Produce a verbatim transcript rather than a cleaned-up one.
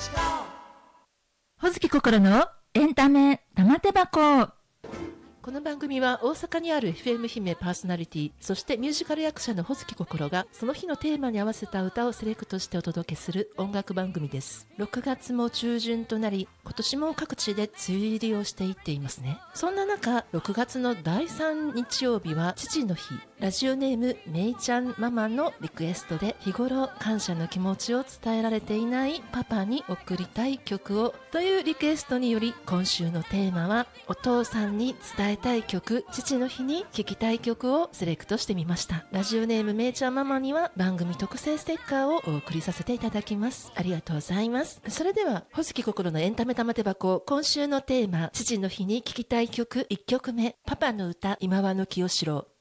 ほずき心のエンタメ玉手箱。 この番組は大阪にある エフエム 姫パーソナリティ、そしてミュージカル役者のほずき心がその日のテーマに合わせた歌をセレクトしてお届けする音楽番組です。ろくがつも中旬となり、今年も各地で梅雨入りをしていっていますね。そんな中、ろくがつのだいさん日曜日は父の日。ラジオネームめいちゃんママのリクエストで、日頃感謝の気持ちを伝えられていないパパに送りたい曲をというリクエストにより、今週のテーマはお父さんに伝えたい曲、父の日に聴きたい曲をセレクトしてみました。ラジオネームめいちゃんママには番組特製ステッカーをお送りさせていただきます。ありがとうございます。それではほずき心のエンタメ玉手箱、今週のテーマ、父の日に聴きたい曲いっきょくめ、パパの歌今和の清志郎。